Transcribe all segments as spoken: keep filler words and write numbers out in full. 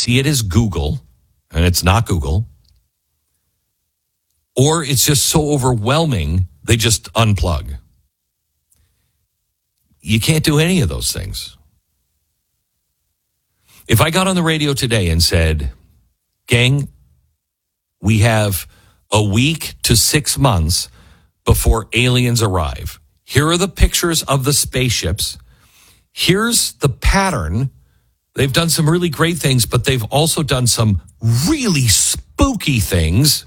see it as Google, and it's not Google, or it's just so overwhelming, they just unplug. You can't do any of those things. If I got on the radio today and said, gang, we have a week to six months before aliens arrive. Here are the pictures of the spaceships. Here's the pattern. They've done some really great things, but they've also done some really spooky things.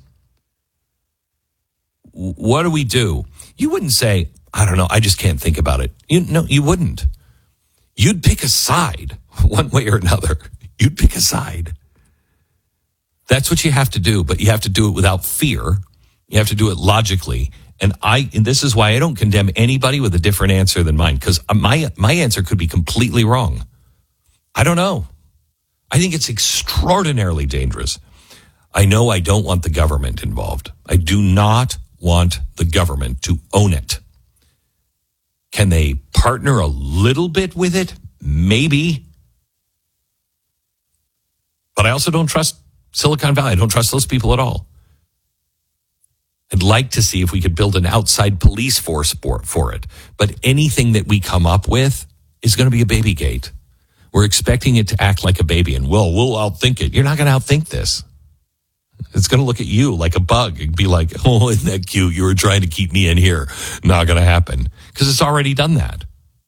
What do we do? You wouldn't say, I don't know, I just can't think about it. You No, you wouldn't. You'd pick a side one way or another. You'd pick a side. That's what you have to do, but you have to do it without fear. You have to do it logically. And I, and this is why I don't condemn anybody with a different answer than mine, because my, my answer could be completely wrong. I don't know. I think it's extraordinarily dangerous. I know I don't want the government involved. I do not want the government to own it. Can they partner a little bit with it? Maybe. But I also don't trust Silicon Valley. I don't trust those people at all. I'd like to see if we could build an outside police force for, for it. But anything that we come up with is going to be a baby gate. We're expecting it to act like a baby, and well, we'll outthink it. You're not going to outthink this. It's going to look at you like a bug and be like, oh, isn't that cute? You were trying to keep me in here. Not going to happen, because it's already done that.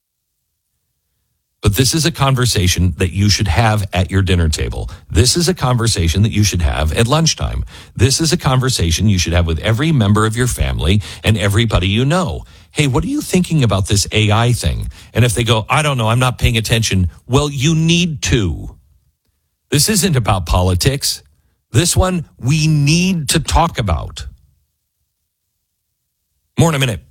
But this is a conversation that you should have at your dinner table. This is a conversation that you should have at lunchtime. This is a conversation you should have with every member of your family and everybody you know. Hey, what are you thinking about this A I thing? And if they go, I don't know, I'm not paying attention. Well, you need to. This isn't about politics. This one we need to talk about. More in a minute.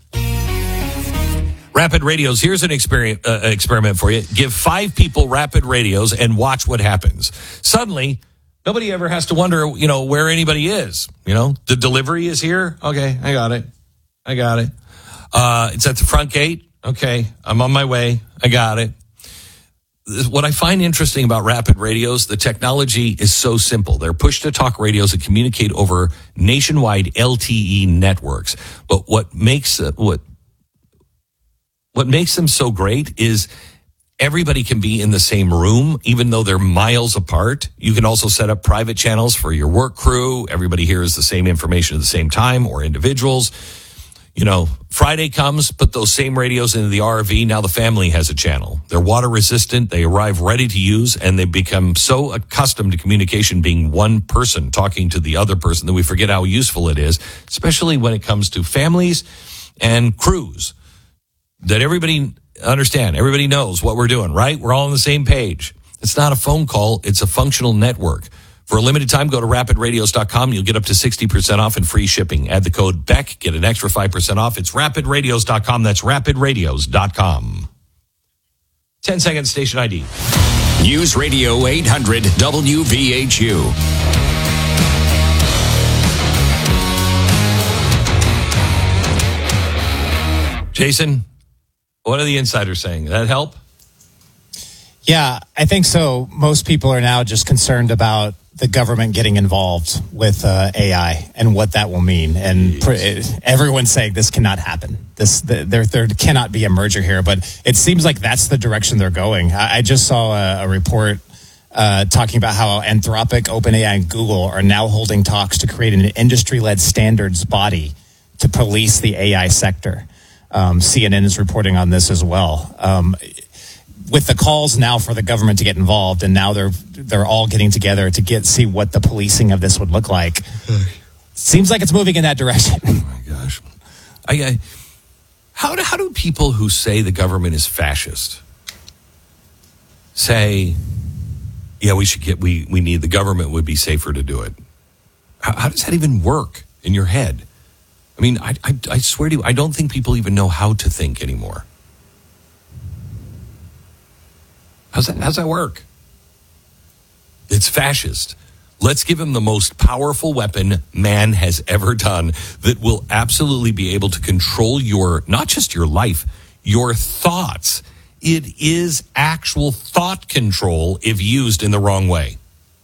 Rapid radios. Here's an experiment, uh, experiment for you. Give five people rapid radios and watch what happens. Suddenly, nobody ever has to wonder, you know, where anybody is. You know, the delivery is here. Okay, I got it. I got it. Uh, it's at the front gate. Okay, I'm on my way. I got it. What I find interesting about rapid radios, the technology is so simple. They're push-to-talk radios that communicate over nationwide L T E networks. But what makes uh, what What makes them so great is everybody can be in the same room, even though they're miles apart. You can also set up private channels for your work crew. Everybody hears the same information at the same time, or individuals. You know, Friday comes, put those same radios into the R V. Now the family has a channel. They're water resistant. They arrive ready to use, and they become so accustomed to communication being one person talking to the other person that we forget how useful it is, especially when it comes to families and crews. That everybody understand, everybody knows what we're doing, right? We're all on the same page. It's not a phone call, it's a functional network. For a limited time, go to rapid radios dot com. You'll get up to sixty percent off and free shipping. Add the code B E C, get an extra five percent off. It's rapid radios dot com. That's rapid radios dot com. ten second station I D. News Radio eight hundred W V H U. Jason, what are the insiders saying? Did that help? Yeah, I think so. Most people are now just concerned about the government getting involved with uh, A I and what that will mean. And pr- everyone's saying this cannot happen. This the, there there cannot be a merger here. But it seems like that's the direction they're going. I, I just saw a, a report uh, talking about how Anthropic, OpenAI, and Google are now holding talks to create an industry-led standards body to police the A I sector. Um, C N N is reporting on this as well. Um, with the calls now for the government to get involved, and now they're they're all getting together to get see what the policing of this would look like. Seems like it's moving in that direction. Oh my gosh! I, I how do how do people who say the government is fascist say, yeah, we should get we we need the government would be safer to do it? How, how does that even work in your head? I mean, I, I I swear to you, I don't think people even know how to think anymore. How's that, how's that work? It's fascist. Let's give him the most powerful weapon man has ever done that will absolutely be able to control your, not just your life, your thoughts. It is actual thought control if used in the wrong way.